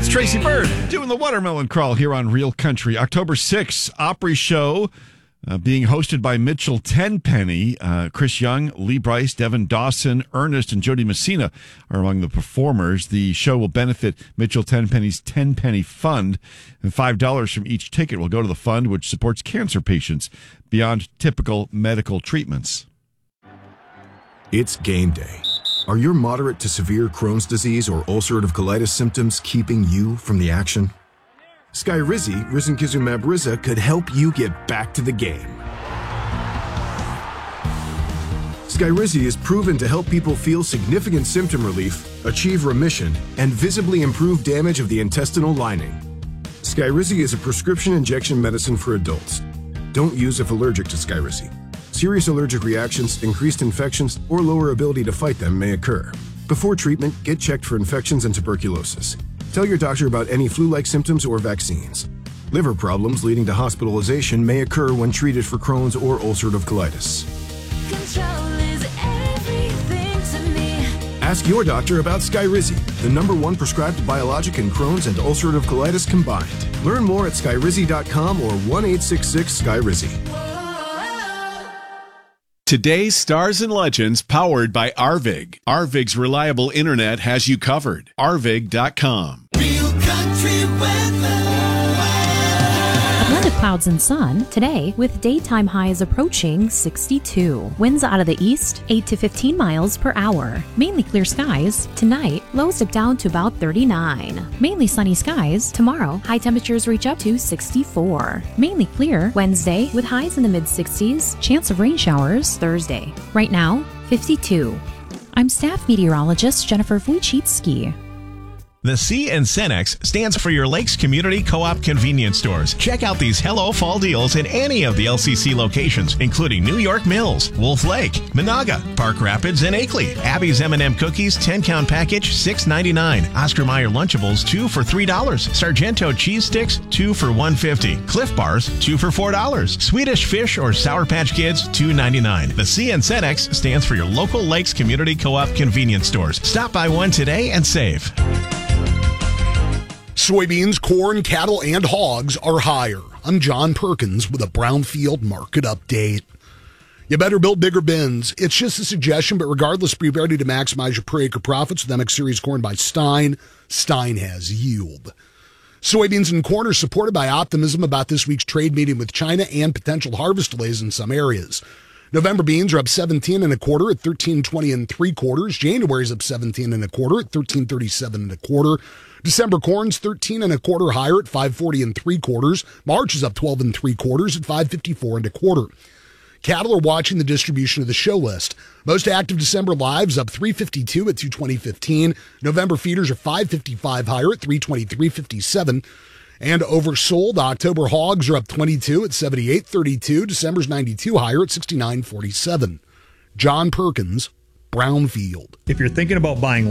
That's Tracy Byrd doing the Watermelon Crawl here on Real Country. October 6th, Opry Show being hosted by Mitchell Tenpenny. Chris Young, Lee Brice, Devin Dawson, Ernest, and Jody Messina are among the performers. The show will benefit Mitchell Tenpenny's Tenpenny Fund, and $5 from each ticket will go to the fund, which supports cancer patients beyond typical medical treatments. It's game day. Are your moderate to severe Crohn's disease or ulcerative colitis symptoms keeping you from the action? Skyrizi, risankizumab Riza, could help you get back to the game. Skyrizi is proven to help people feel significant symptom relief, achieve remission, and visibly improve damage of the intestinal lining. Skyrizi is a prescription injection medicine for adults. Don't use if allergic to Skyrizi. Serious allergic reactions, increased infections, or lower ability to fight them may occur. Before treatment, get checked for infections and tuberculosis. Tell your doctor about any flu-like symptoms or vaccines. Liver problems leading to hospitalization may occur when treated for Crohn's or ulcerative colitis. Control is everything to me. Ask your doctor about Skyrizi, the #1 prescribed biologic in Crohn's and ulcerative colitis combined. Learn more at skyrizi.com or 1-866-SKYRIZI. Today's Stars and Legends powered by Arvig. Arvig's reliable internet has you covered. Arvig.com. Real country weather. A blend of clouds and sun today with daytime highs approaching 62. Winds out of the east 8 to 15 miles per hour. Mainly clear skies. Tonight, lows dip down to about 39. Mainly sunny skies. Tomorrow, high temperatures reach up to 64. Mainly clear Wednesday with highs in the mid-60s. Chance of rain showers Thursday. Right now, 52. I'm staff meteorologist Jennifer Wojcicki. The C in Cenex stands for your Lakes Community Co-op convenience stores. Check out these Hello Fall deals in any of the LCC locations, including New York Mills, Wolf Lake, Monaga, Park Rapids, and Akeley. Abby's M&M Cookies 10-count package, $6.99. Oscar Mayer Lunchables, 2 for $3. Sargento Cheese Sticks, 2 for $1.50. Cliff Bars, 2 for $4. Swedish Fish or Sour Patch Kids, $2.99. The C in Cenex stands for your local Lakes Community Co-op convenience stores. Stop by one today and save. Soybeans, corn, cattle, and hogs are higher. I'm John Perkins with a Brownfield market update. You better build bigger bins. It's just a suggestion, but regardless, be ready to maximize your per acre profits with MX Series corn by Stein. Stein has yield. Soybeans and corn are supported by optimism about this week's trade meeting with China and potential harvest delays in some areas. November beans are up 17 and a quarter at 13.20 and 3/4. January's up 17 and a quarter at 13.37 and a quarter. December corn's 13 and a quarter higher at 5.40 and 3/4. March is up 12 and 3/4 at 5.54 and a quarter. Cattle are watching the distribution of the show list. Most active December lives up 352 at 220.15. November feeders are 555 higher at 323.57. And oversold, October hogs are up 22 at 78.32. December's 92 higher at 69.47. John Perkins, Brownfield. If you're thinking about buying